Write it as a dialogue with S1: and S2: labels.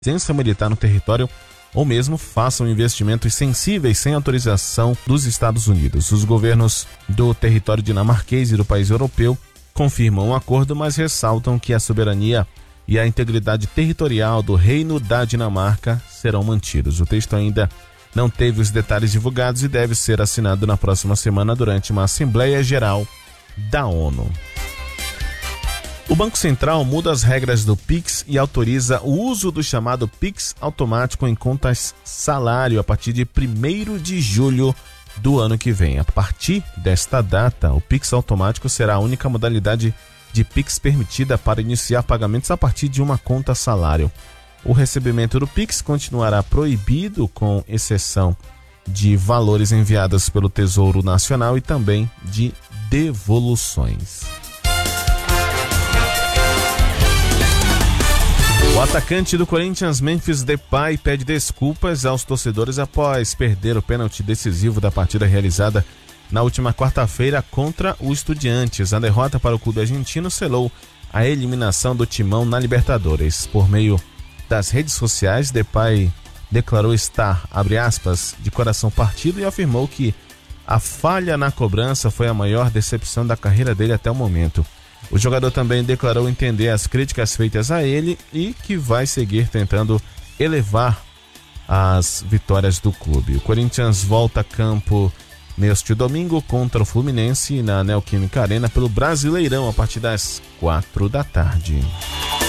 S1: presença militar no território ou mesmo façam investimentos sensíveis sem autorização dos Estados Unidos. Os governos do território dinamarquês e do país europeu confirmam o acordo, mas ressaltam que a soberania e a integridade territorial do Reino da Dinamarca serão mantidos. O texto ainda não teve os detalhes divulgados e deve ser assinado na próxima semana durante uma Assembleia Geral da ONU. O Banco Central muda as regras do Pix e autoriza o uso do chamado Pix automático em contas salário a partir de 1º de julho do ano que vem. A partir desta data, o Pix automático será a única modalidade de Pix permitida para iniciar pagamentos a partir de uma conta salário. O recebimento do Pix continuará proibido, com exceção de valores enviados pelo Tesouro Nacional e também de devoluções. O atacante do Corinthians, Memphis Depay, pede desculpas aos torcedores após perder o pênalti decisivo da partida realizada na última quarta-feira contra o Estudiantes. A derrota para o clube argentino selou a eliminação do Timão na Libertadores. Por meio das redes sociais, Depay declarou estar, abre aspas, de coração partido e afirmou que a falha na cobrança foi a maior decepção da carreira dele até o momento. O jogador também declarou entender as críticas feitas a ele e que vai seguir tentando elevar as vitórias do clube. O Corinthians volta a campo neste domingo contra o Fluminense na Neoquímica Arena pelo Brasileirão a partir das 4 da tarde.